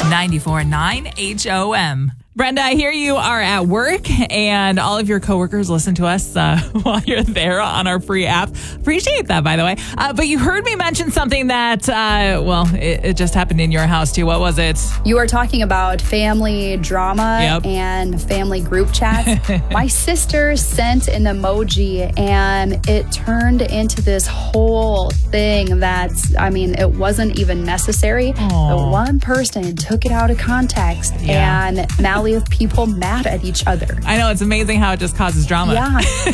94.9 HOM. Brenda, I hear you are at work and all of your coworkers listen to us while you're there on our free app. Appreciate that, by the way. But you heard me mention something that, it just happened in your house too. What was it? You are talking about family drama and family group chats. My sister sent an emoji and it turned into this whole thing it wasn't even necessary. Aww. The one person took it out of context and now we have people mad at each other. I know, it's amazing how it just causes drama. Yeah.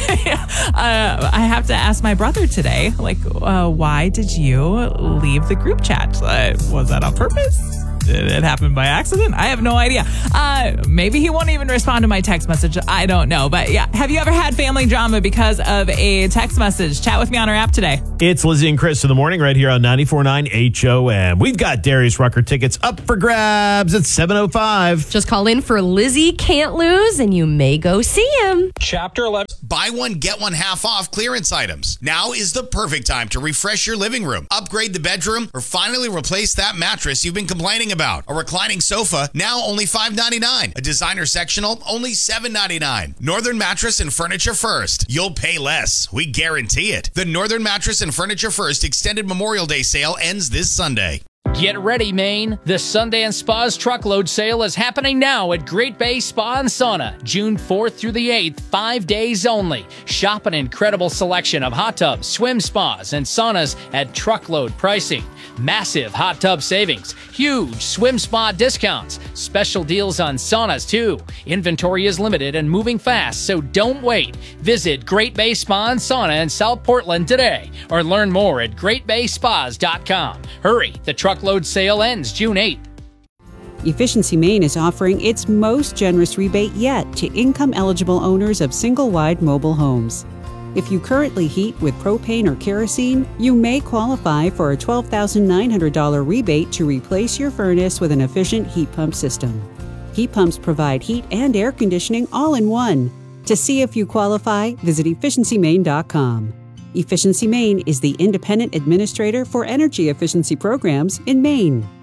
I have to ask my brother today, why did you leave the group chat? Was that on purpose? Did it happen by accident? I have no idea. Maybe he won't even respond to my text message. I don't know. But yeah, have you ever had family drama because of a text message? Chat with me on our app today. It's Lizzie and Chris in the morning right here on 94.9 HOM. We've got Darius Rucker tickets up for grabs at 7:05. Just call in for Lizzie Can't Lose and you may go see him. Chapter 11. Buy one, get one half off clearance items. Now is the perfect time to refresh your living room, upgrade the bedroom, or finally replace that mattress you've been complaining about. A reclining sofa, now only $5.99. A designer sectional, only $7.99. Northern Mattress and Furniture First. You'll pay less. We guarantee it. The Northern Mattress and Furniture First extended Memorial Day sale ends this Sunday. Get ready, Maine. The Sundance Spa's truckload sale is happening now at Great Bay Spa and Sauna, June 4th through the 8th, 5 days only. Shop an incredible selection of hot tubs, swim spas, and saunas at truckload pricing. Massive hot tub savings, huge swim spa discounts, special deals on saunas too. Inventory is limited and moving fast, so don't wait. Visit Great Bay Spa and Sauna in South Portland today or learn more at greatbayspas.com. Hurry, the truckload sale ends June 8th. Efficiency Maine is offering its most generous rebate yet to income-eligible owners of single-wide mobile homes. If you currently heat with propane or kerosene, you may qualify for a $12,900 rebate to replace your furnace with an efficient heat pump system. Heat pumps provide heat and air conditioning all in one. To see if you qualify, visit efficiencymaine.com. Efficiency Maine is the independent administrator for energy efficiency programs in Maine.